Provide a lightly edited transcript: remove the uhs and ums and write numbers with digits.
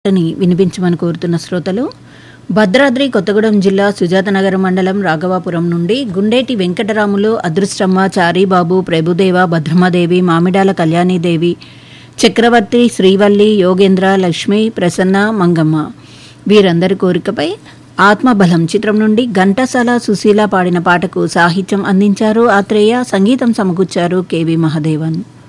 అని వినిపించమని కోరుతున్న శ్రోతలు భద్రాద్రి కొత్తగూడెం జిల్లా సుజాతనగర్ మండలం రాఘవాపురం నుండి గుండేటి వెంకటరాములు, అదృష్టమ్మ, చారీబాబు, ప్రభుదేవ, భద్రమాదేవి, మామిడాల కళ్యాణీదేవి, చక్రవర్తి, శ్రీవల్లి, యోగేంద్ర, లక్ష్మి, ప్రసన్న, మంగమ్మ వీరందరి కోరికపై ఆత్మబలం చిత్రం నుండి ఘంటసాల, సుశీల పాడిన పాటకు సాహిత్యం అందించారు ఆత్రేయ, సంగీతం సమకూర్చారు కెవి మహదేవన్.